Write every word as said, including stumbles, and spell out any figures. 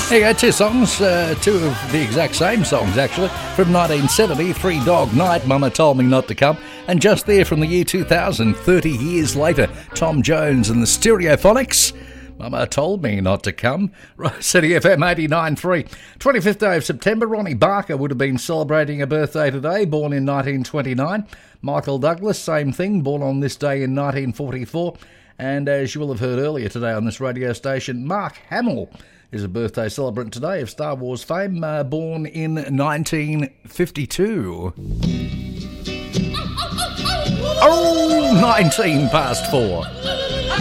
There you go, two songs, uh, two of the exact same songs actually, from nineteen seventy, Three Dog Night, Mama Told Me Not to Come, and just there from the year two thousand, thirty years later, Tom Jones and the Stereophonics, Mama Told Me Not to Come. City F M eighty-nine point three. twenty-fifth day of September, Ronnie Barker would have been celebrating a birthday today, born in nineteen twenty-nine. Michael Douglas, same thing, born on this day in nineteen forty-four. And as you will have heard earlier today on this radio station, Mark Hamill is a birthday celebrant today of Star Wars fame, uh, born in nineteen fifty-two. Oh, nineteen past four.